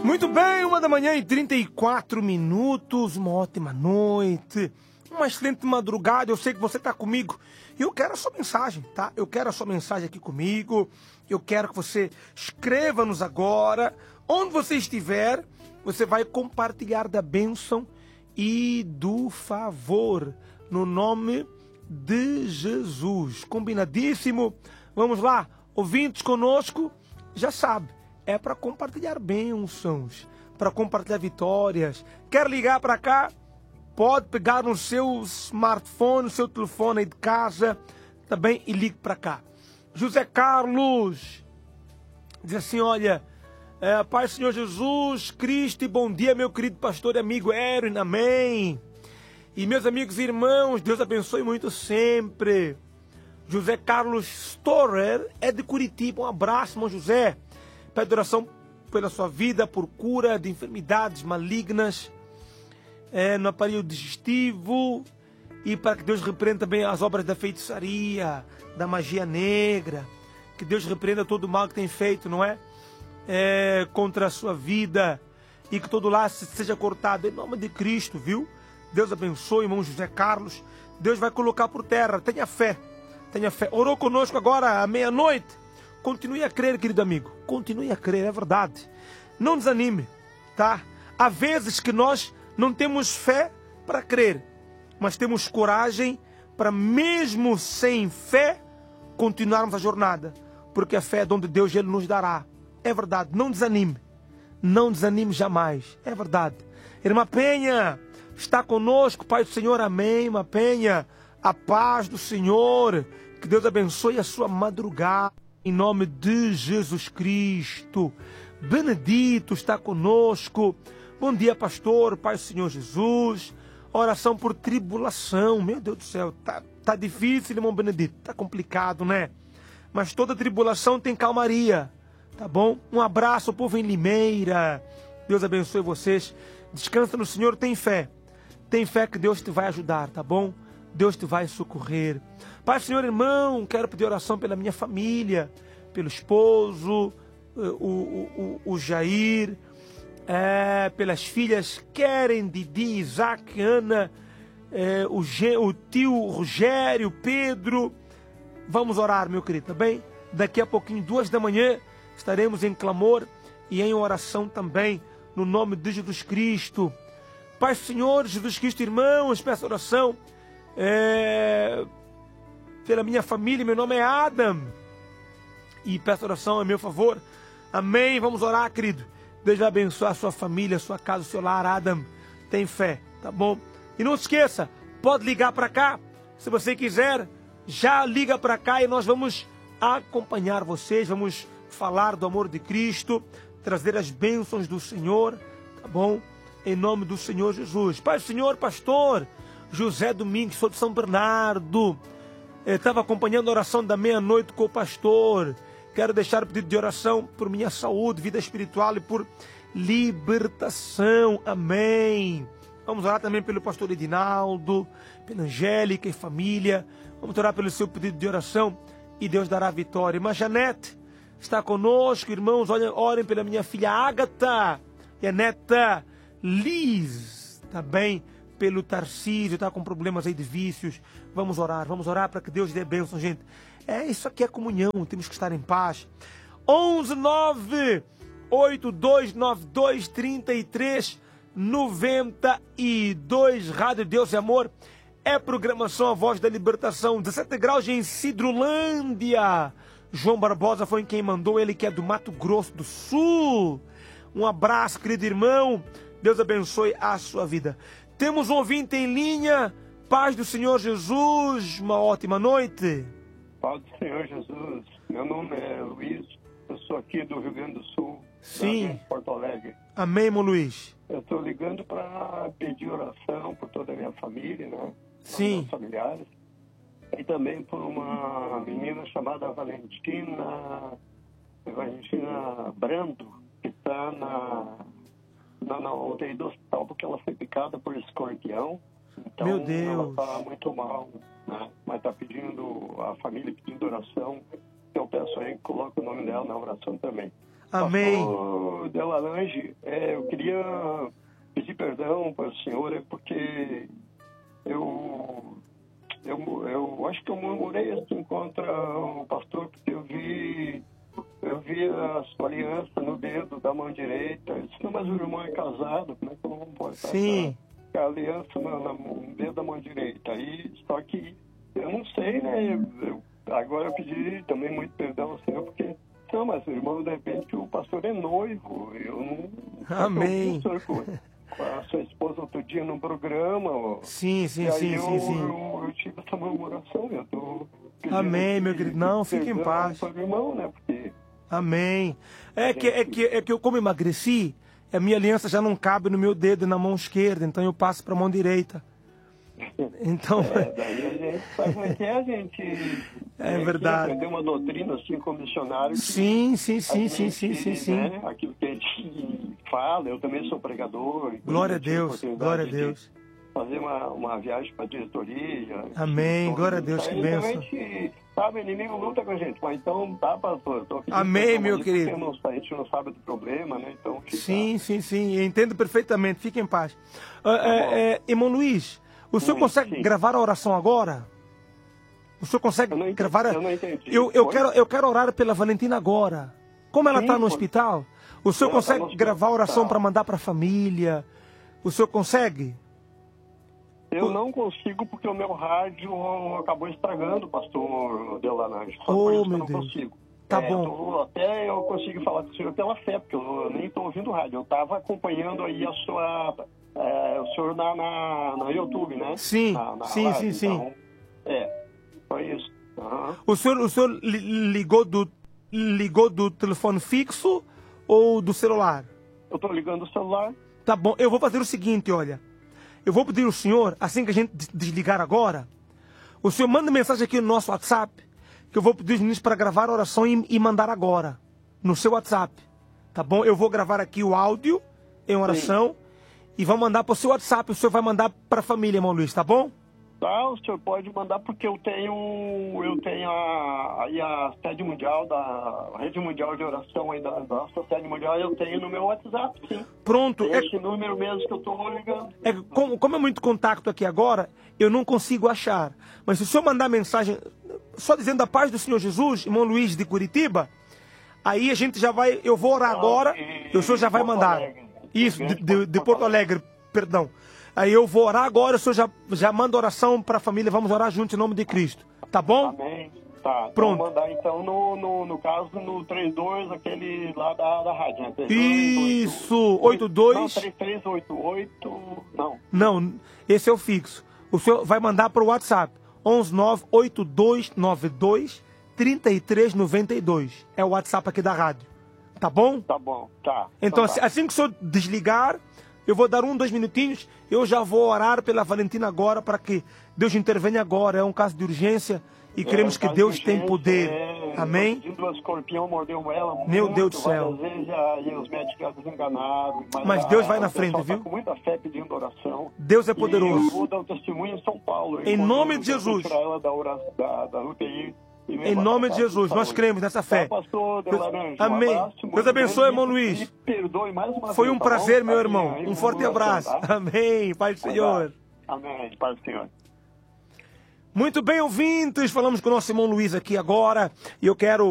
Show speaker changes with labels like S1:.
S1: Muito bem, 1h34, uma ótima noite, uma excelente madrugada. Eu sei que você está comigo e eu quero a sua mensagem, tá? Eu quero a sua mensagem aqui comigo. Eu quero que você escreva-nos agora. Onde você estiver, você vai compartilhar da bênção e do favor, no nome de Jesus. Combinadíssimo? Vamos lá, ouvintes conosco, já sabe. É para compartilhar bênçãos, para compartilhar vitórias. Quer ligar para cá? Pode pegar no seu smartphone, no seu telefone aí de casa, também, e ligue para cá. José Carlos diz assim, olha, Pai Senhor Jesus Cristo, e bom dia, meu querido pastor e amigo Erin, amém. E meus amigos e irmãos, Deus abençoe muito sempre. José Carlos Storer é de Curitiba, um abraço, irmão José. Pede oração pela sua vida, por cura de enfermidades malignas no aparelho digestivo, e para que Deus repreenda também as obras da feitiçaria, da magia negra, que Deus repreenda todo o mal que tem feito, não é? Contra a sua vida, e que todo laço seja cortado em nome de Cristo, viu? Deus abençoe, irmão José Carlos. Deus vai colocar por terra, tenha fé, tenha fé. Orou conosco agora à meia-noite. Continue a crer, querido amigo. Continue a crer, é verdade. Não desanime, tá? Há vezes que nós não temos fé para crer, mas temos coragem para, mesmo sem fé, continuarmos a jornada. Porque a fé é dom de Deus e Ele nos dará. É verdade, não desanime. Não desanime jamais. É verdade. Irmã Penha está conosco, Pai do Senhor, amém. Irmã Penha, a paz do Senhor. Que Deus abençoe a sua madrugada. Em nome de Jesus Cristo. Benedito está conosco. Bom dia, pastor, Pai do Senhor Jesus. Oração por tribulação. Meu Deus do céu, tá difícil, irmão Benedito. Tá complicado, né? Mas toda tribulação tem calmaria. Tá bom? Um abraço, povo em Limeira. Deus abençoe vocês. Descansa no Senhor, tem fé. Tem fé que Deus te vai ajudar, tá bom? Deus te vai socorrer. Pai, Senhor, irmão, quero pedir oração pela minha família, pelo esposo, o Jair, pelas filhas Keren, Didi, Isaac, Ana, o tio Rogério, Pedro. Vamos orar, meu querido, tá bem? Daqui a pouquinho, 2 da manhã, estaremos em clamor e em oração também, no nome de Jesus Cristo. Pai, Senhor, Jesus Cristo, irmãos, peço oração pela minha família. Meu nome é Adam e peço oração a meu favor, amém. Vamos orar, querido. Deus vai abençoar a sua família, a sua casa, o seu lar. Adam, tem fé, tá bom? E não se esqueça, pode ligar para cá, se você quiser, já liga para cá e nós vamos acompanhar vocês, vamos falar do amor de Cristo, trazer as bênçãos do Senhor, tá bom? Em nome do Senhor Jesus. Pai, Senhor, pastor José Domingos, sou de São Bernardo. Estava acompanhando a oração da meia-noite com o pastor. Quero deixar o pedido de oração por minha saúde, vida espiritual e por libertação. Amém. Vamos orar também pelo pastor Edinaldo, pela Angélica e família. Vamos orar pelo seu pedido de oração e Deus dará a vitória. Irmã Janete está conosco, irmãos. Orem pela minha filha Ágata e a neta Liz, tá bem? Pelo Tarcísio, tá com problemas aí de vícios. Vamos orar para que Deus dê bênção, gente. Isso aqui é comunhão, temos que estar em paz. 11982923392. Rádio Deus e Amor. É programação A Voz da Libertação. 17 graus em Cidrolândia. João Barbosa foi quem mandou, ele que é do Mato Grosso do Sul. Um abraço, querido irmão. Deus abençoe a sua vida. Temos um ouvinte em linha. Paz do Senhor Jesus. Uma ótima noite.
S2: Paz do Senhor Jesus. Meu nome é Luiz. Eu sou aqui do Rio Grande do Sul.
S1: Sim.
S2: Porto Alegre.
S1: Amém, irmão Luiz.
S2: Eu estou ligando para pedir oração por toda a minha família, né?
S1: Sim.
S2: Meus familiares. E também por uma menina chamada Valentina Brando, que está na UTI do hospital, porque ela foi picada por escorpião. Então,
S1: meu Deus.
S2: Ela está muito mal, né? Mas está pedindo, a família pedindo oração. Eu peço aí que coloque o nome dela na oração também.
S1: Amém.
S2: Pastor pastor Delalange, eu queria pedir perdão para o senhor, porque eu acho que eu murmurei assim contra o pastor, porque eu vi a sua aliança no dedo da mão direita. Eu disse, não, mas o irmão é casado, como é que eu não vou botar
S1: Sim.
S2: a aliança no dedo da mão direita? Só que eu não sei, né? Agora eu pedi também muito perdão ao senhor, porque, não, mas o irmão, de repente, o pastor é noivo. Eu não...
S1: Amém.
S2: Eu com a sua esposa outro dia num programa.
S1: Sim.
S2: Eu tive essa murmuração. Eu tô pedindo
S1: Amém, meu querido. Não, fique em paz.
S2: para o irmão, né? Porque...
S1: Amém. É que eu, como emagreci, a minha aliança já não cabe no meu dedo e na mão esquerda, então eu passo para a mão direita. Então...
S2: daí a gente sabe como é que é, a gente...
S1: É verdade.
S2: Aprender uma doutrina assim como missionário.
S1: Sim.
S2: Né, aquilo que a gente fala, eu também sou pregador.
S1: Glória a Deus, glória a Deus.
S2: Fazer uma viagem para a diretoria.
S1: Amém, glória a Deus, que bênção.
S2: Sabe, o inimigo luta com a gente, mas então tá, pastor.
S1: Amém, meu querido.
S2: A gente não sabe do problema, né? Então,
S1: sim, eu entendo perfeitamente, fique em paz. Irmão Luiz, o senhor consegue gravar a oração agora? O senhor consegue gravar?
S2: Eu não entendi.
S1: Eu quero orar pela Valentina agora. Como ela está no hospital, o senhor consegue gravar a oração para mandar para a família? O senhor consegue?
S2: Eu não consigo porque o meu rádio acabou estragando, pastor Delalange. Só
S1: Oh,
S2: por isso
S1: meu
S2: que eu não
S1: Deus.
S2: consigo.
S1: Tá bom.
S2: Até eu consigo falar com o senhor pela fé, porque eu nem estou ouvindo rádio. Eu estava acompanhando aí o senhor no YouTube, né?
S1: Sim.
S2: Então, foi isso. Uhum.
S1: O senhor ligou do telefone fixo ou do celular?
S2: Eu estou ligando o celular.
S1: Tá bom, eu vou fazer o seguinte, olha. Eu vou pedir ao senhor, assim que a gente desligar agora, o senhor manda mensagem aqui no nosso WhatsApp, que eu vou pedir os meninos para gravar a oração e mandar agora, no seu WhatsApp. Tá bom? Eu vou gravar aqui o áudio em oração e vou mandar para o seu WhatsApp. O senhor vai mandar para a família, irmão Luiz, tá bom?
S2: Tá, o senhor pode mandar porque eu tenho a sede mundial, da rede mundial de oração aí da nossa sede mundial, eu tenho no meu WhatsApp, sim.
S1: Pronto.
S2: É esse número mesmo que eu estou ligando.
S1: Como é muito contato aqui agora, eu não consigo achar. Mas se o senhor mandar mensagem, só dizendo a paz do Senhor Jesus, irmão Luiz de Curitiba, aí a gente já vai, eu vou orar agora, e o senhor já vai mandar. Isso, de Porto Alegre, perdão. Aí eu vou orar agora, o senhor já manda oração para a família, vamos orar juntos em nome de Cristo. Tá bom?
S2: Amém. Tá.
S1: Pronto.
S2: Vou mandar então no caso no 32, aquele lá da rádio, né? 32,
S1: Isso, 82.
S2: Não, 3388, não.
S1: Não, esse é o fixo. O senhor vai mandar para o WhatsApp. 11982923392. É o WhatsApp aqui da rádio. Tá bom?
S2: Tá bom, tá.
S1: Então, assim que o senhor desligar, eu vou dar 2 minutinhos, eu já vou orar pela Valentina agora, para que Deus intervenha agora. É um caso de urgência e queremos que Deus tem poder. Amém?
S2: O escorpião mordeu ela.
S1: Meu Deus do céu.
S2: Vezes, e os médicos enganaram.
S1: Mas Deus vai na frente, viu?
S2: Tá com muita fé pedindo oração.
S1: Deus é poderoso.
S2: E eu vou dar o testemunho em São Paulo.
S1: Em nome de Jesus.
S2: Tirar ela da UTI.
S1: Em nome de Jesus, nós cremos nessa fé. Amém. Deus abençoe, irmão Luiz. Foi um prazer, meu irmão. Um forte abraço. Amém. Pai do Senhor.
S2: Amém. Pai do Senhor.
S1: Muito bem, ouvintes. Falamos com o nosso irmão Luiz aqui agora. E eu quero